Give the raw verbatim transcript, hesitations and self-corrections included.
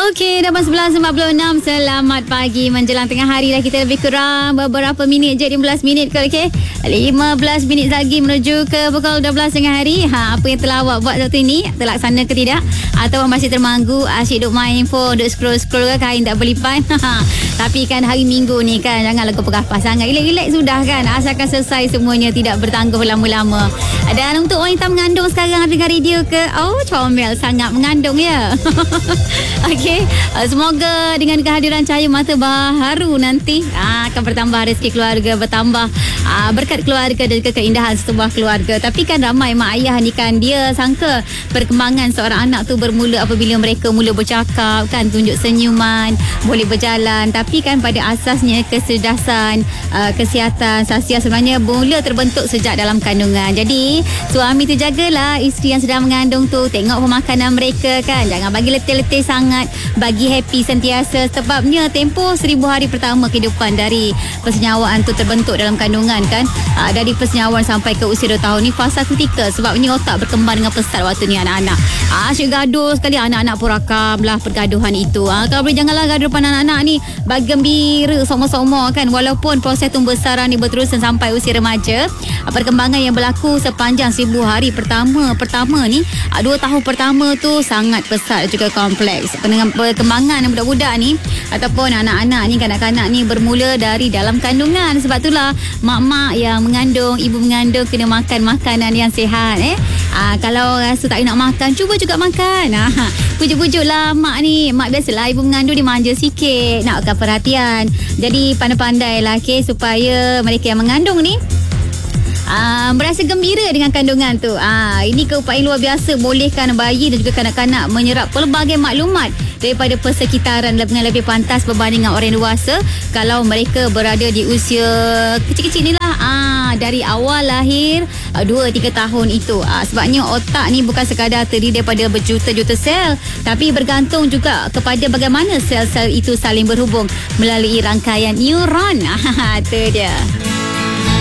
Okey, dah sebelas empat puluh enam. Selamat pagi menjelang tengah hari dah. Kita lebih kurang beberapa minit je, lima belas minit ke, okey? lima belas minit lagi menuju ke pukul dua belas tengah hari. Ha, apa yang telah awak buat waktu ini? Terlaksana ke tidak? Atau masih termanggu, asyik duk main phone, duk scroll-scroll ke, kain tak berlipat? Tapi kan hari Minggu ni kan, janganlah kepegapah sangat. Relax-relax sudah kan. Asalkan selesai semuanya, tidak bertangguh lama-lama. Dan untuk wanita mengandung sekarang dengar radio ke, oh comel sangat mengandung ya. Okey, uh, semoga dengan kehadiran cahaya mata baharu nanti uh, akan bertambah rezeki keluarga, bertambah uh, berkat keluarga dan juga keindahan sebuah keluarga. Tapi kan ramai mak ayah ni kan, dia sangka perkembangan seorang anak tu bermula apabila mereka mula bercakap kan, tunjuk senyuman, boleh berjalan. Tapi kan pada asasnya kecerdasan, uh, kesihatan sasiah sebenarnya mula terbentuk sejak dalam kandungan. Jadi suami tu jagalah isteri yang sedang mengandung tu, tengok pemakanan mereka kan, jangan bagi letih-letih sangat, bagi happy sentiasa. Sebabnya tempoh seribu hari pertama kehidupan dari persenyawaan tu terbentuk dalam kandungan kan, aa, dari persenyawaan sampai ke usia dua tahun ni fasa kritikal. Sebabnya otak berkembang dengan pesat waktu ni anak-anak. Ah, asyik gaduh sekali, anak-anak pun rakamlah pergaduhan itu. Ah, kalau boleh janganlah gaduh depan anak-anak ni, bagi gembira sama-sama kan. Walaupun proses pembesaran ni berterusan sampai usia remaja, perkembangan yang berlaku sepanjang seribu hari pertama pertama ni, dua tahun pertama tu sangat pesat juga kompleks. Perkembangan budak-budak ni ataupun anak-anak ni, kanak-kanak ni bermula dari dalam kandungan. Sebab itulah mak-mak yang mengandung, ibu mengandung kena makan makanan yang sihat eh. Aa, kalau rasa tak nak makan, cuba juga makan. Ha, pujuk-pujuklah mak ni. Mak biasalah ibu mengandung dia manja sikit, nakkan perhatian. Jadi pandai-pandailah okay, supaya mereka yang mengandung ni Uh, merasa gembira dengan kandungan tu. Uh, ini keupayaan luar biasa, bolehkan bayi dan juga kanak-kanak menyerap pelbagai maklumat daripada persekitaran dengan lebih pantas berbanding dengan orang dewasa kalau mereka berada di usia kecil-kecil ni lah. Uh, dari awal lahir dua tiga tahun itu. Uh, sebabnya otak ni bukan sekadar terdiri daripada berjuta-juta sel, tapi bergantung juga kepada bagaimana sel-sel itu saling berhubung melalui rangkaian neuron. Itu dia.